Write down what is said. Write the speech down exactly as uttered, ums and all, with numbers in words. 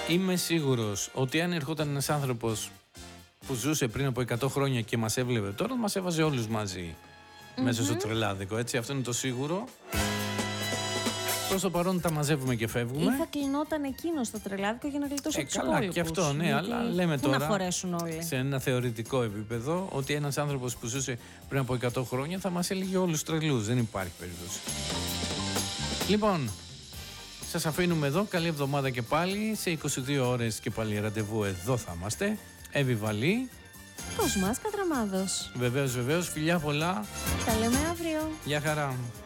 Είμαι σίγουρος ότι αν ερχόταν ένας άνθρωπος που ζούσε πριν από εκατό χρόνια και μας έβλεπε τώρα, μας έβαζε όλους μαζί mm-hmm. μέσα στο τρελάδικο, έτσι, αυτό είναι το σίγουρο. Προς το παρόν τα μαζεύουμε και φεύγουμε. Ή θα κλεινόταν εκείνο στο τρελάδικο για να γλιτώσει ε, τους καλά, υπόλοιπους. Και αυτό, ναι, αλλά λέμε τώρα να χωρέσουν όλοι. Σε ένα θεωρητικό επίπεδο ότι ένας άνθρωπος που ζούσε πριν από εκατό χρόνια θα μας έλεγε όλους τρελούς. Δεν υπάρχει περίπτωση. Λοιπόν, σας αφήνουμε εδώ. Καλή εβδομάδα και πάλι. Σε είκοσι δύο ώρες και πάλι ραντεβού εδώ θα είμαστε. Εύη Βαλή. Κοσμάς Κατραμάδος. Βεβαίως, βεβαίως. Φιλιά πολλά. Τα λέμε αύριο. Γεια χαρά.